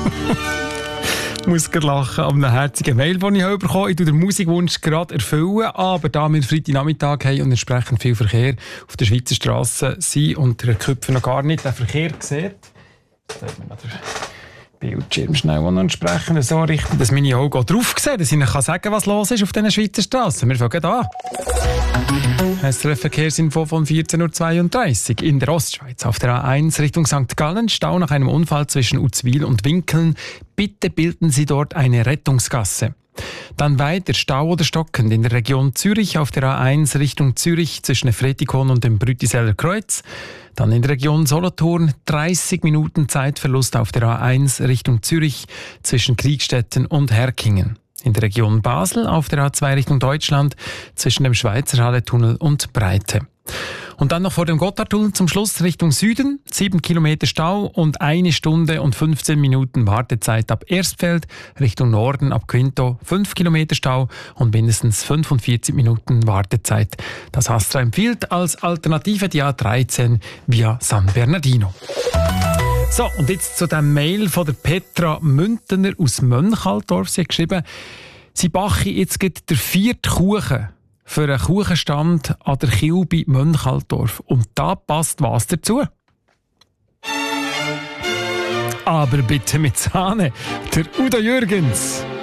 Ich muss gerade lachen an einem herzigen Mail, den ich bekommen habe. Ich tue den Musikwunsch gerade erfüllen, aber da wir Freitagnachmittag haben und entsprechend viel Verkehr auf der Schweizer Straße sind und der Köpfe noch gar nicht den Verkehr sieht, Bildschirm schnell noch entsprechend so richten, dass meine Augen drauf sehen, dass ich Ihnen sagen kann, was los ist auf diesen Schweizer Strassen. Wir fangen an. SRF-Verkehrsinfo von 14.32 Uhr in der Ostschweiz. Auf der A1 Richtung St. Gallen, Stau nach einem Unfall zwischen Uzwil und Winkeln. Bitte bilden Sie dort eine Rettungsgasse. Dann weiter Stau oder stockend in der Region Zürich auf der A1 Richtung Zürich zwischen Fretikon und dem Brütiseller Kreuz. Dann in der Region Solothurn 30 Minuten Zeitverlust auf der A1 Richtung Zürich zwischen Kriegstetten und Herkingen. In der Region Basel auf der A2 Richtung Deutschland zwischen dem Schweizer Halletunnel und Breite. Und dann noch vor dem Gotthardtunnel zum Schluss Richtung Süden, 7 Kilometer Stau und 1 Stunde und 15 Minuten Wartezeit ab Erstfeld, Richtung Norden ab Quinto, 5 Kilometer Stau und mindestens 45 Minuten Wartezeit. Das Astra empfiehlt als Alternative die A13 via San Bernardino. So, und jetzt zu dem Mail von der Petra Müntener aus Mönchalldorf. Sie hat geschrieben, sie backen jetzt gerade den 4. Kuchen für einen Kuchenstand an der Kilbe Mönchalldorf. Und da passt was dazu. Aber bitte mit Sahne. Der Udo Jürgens.